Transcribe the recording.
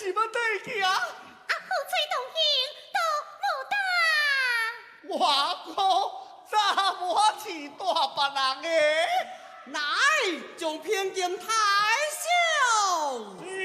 是要对去啊？ 啊，好吹同行都无我可咋无是大别人的？ 乃将偏见太小。